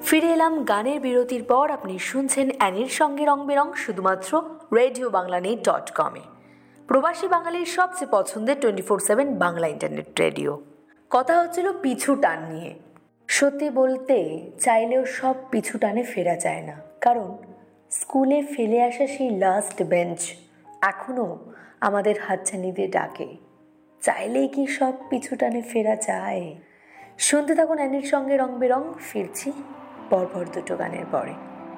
ফিরে এলাম গানের বিরতির পর। আপনি শুনছেন অ্যানির সঙ্গে রং বেরং, শুধুমাত্র রেডিও বাংলা .com-এ, প্রবাসী বাঙালির সবচেয়ে পছন্দের 24/7 বাংলা ইন্টারনেট রেডিও। কথা হচ্ছিল পিছু টান নিয়ে। সত্যি বলতে চাইলেও সব পিছু টানে ফেরা যায় না, কারণ স্কুলে ফেলে আসা সেই লাস্ট বেঞ্চ এখনও আমাদের হাতছানিতে ডাকে। চাইলেই কি সব পিছু টানে ফেরা যায়? শুনতে থাকুন অ্যানির সঙ্গে রং বেরং। ফিরছি পরপর দুটো গানের পরে।